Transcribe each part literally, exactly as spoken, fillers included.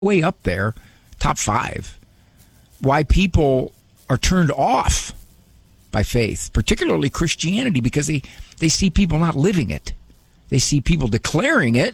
way up there, top five, why people are turned off by faith, particularly Christianity, because they, they see people not living it. They see people declaring it,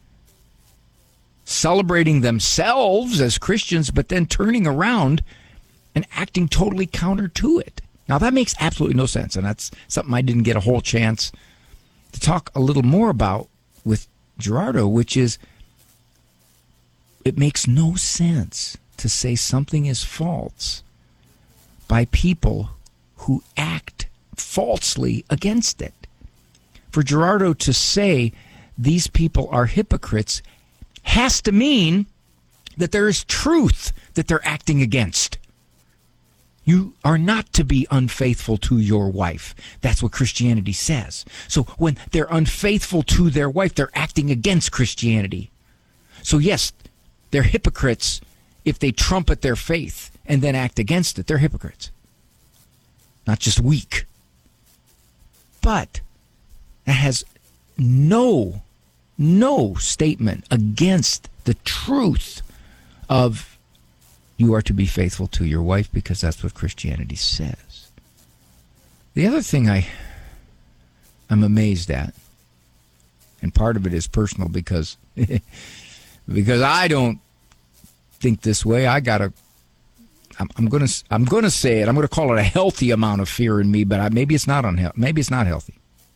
celebrating themselves as Christians, but then turning around and acting totally counter to it. Now, that makes absolutely no sense, and that's something I didn't get a whole chance to talk a little more about with Gerardo, which is it makes no sense to say something is false by people who act falsely against it. For Gerardo to say these people are hypocrites has to mean that there is truth that they're acting against. You are not to be unfaithful to your wife. That's what Christianity says. So when they're unfaithful to their wife, they're acting against Christianity. So yes, they're hypocrites if they trumpet their faith and then act against it. They're hypocrites. Not just weak. But that has no, no statement against the truth of you are to be faithful to your wife, because that's what Christianity says. The other thing I, I'm amazed at, and part of it is personal because because I don't think this way. I gotta. I'm, I'm gonna. I'm gonna say it. I'm gonna call it a healthy amount of fear in me, but I, maybe it's not unhealthy. Maybe it's not healthy.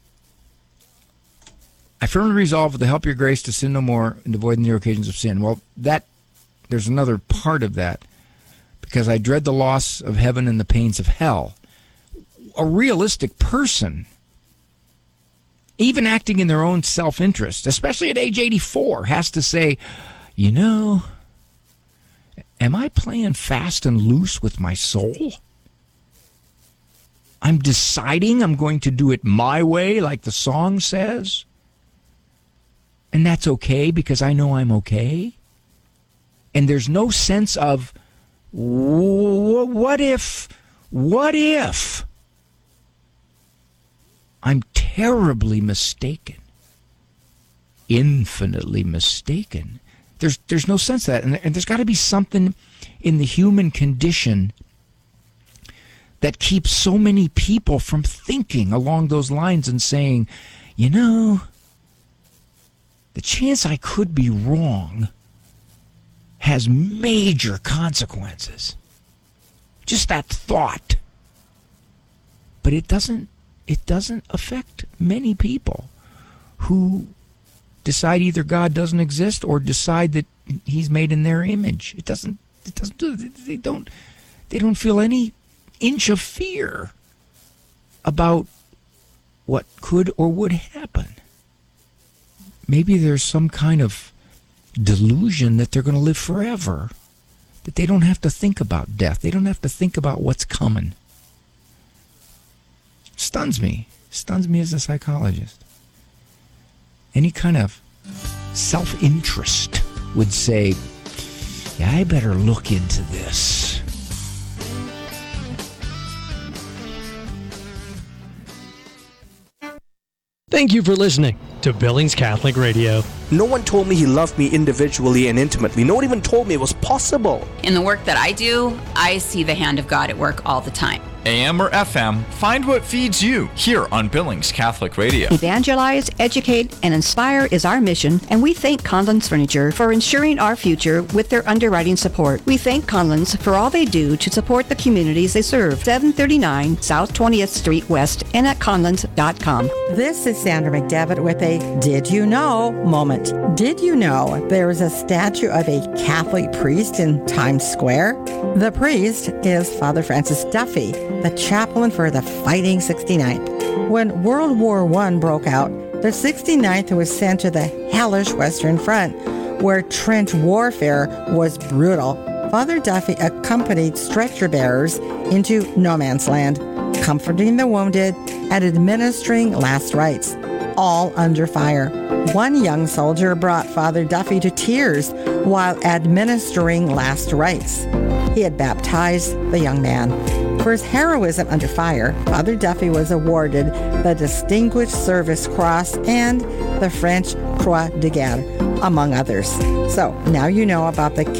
I firmly resolve with the help of your grace to sin no more and avoid the near occasions of sin. Well, that there's another part of that, because I dread the loss of heaven and the pains of hell. A realistic person, even acting in their own self-interest, especially at age eighty-four, has to say, you know, am I playing fast and loose with my soul? I'm deciding I'm going to do it my way, like the song says. And that's okay because I know I'm okay. And there's no sense of, what if, what if I'm terribly mistaken, infinitely mistaken. There's there's no sense of that. And, and there's got to be something in the human condition that keeps so many people from thinking along those lines and saying, you know, the chance I could be wrong has major consequences. Just that thought. But it doesn't it doesn't affect many people who decide either God doesn't exist or decide that he's made in their image. It doesn't it doesn't do they don't they don't feel any inch of fear about what could or would happen. Maybe there's some kind of delusion that they're going to live forever, that they don't have to think about death. They don't have to think about what's coming. Stuns me. Stuns me as a psychologist. Any kind of self-interest would say, yeah, I better look into this. Thank you for listening to Billings Catholic Radio. No one told me he loved me individually and intimately. No one even told me it was possible. In the work that I do, I see the hand of God at work all the time. A M or F M, find what feeds you here on Billings Catholic Radio. Evangelize, educate, and inspire is our mission, and we thank Conlon's Furniture for ensuring our future with their underwriting support. We thank Conlon's for all they do to support the communities they serve. seven thirty-nine South twentieth Street West and at conlons dot com. This is Sandra McDevitt with a Did You Know moment. Did you know there is a statue of a Catholic priest in Times Square? The priest is Father Francis Duffy, the chaplain for the Fighting sixty-ninth. When World War One broke out, the sixty-ninth was sent to the hellish Western Front, where trench warfare was brutal. Father Duffy accompanied stretcher bearers into no man's land, comforting the wounded and administering last rites, all under fire. One young soldier brought Father Duffy to tears while administering last rites. He had baptized the young man. For his heroism under fire, Father Duffy was awarded the Distinguished Service Cross and the French Croix de Guerre, among others. So now you know about the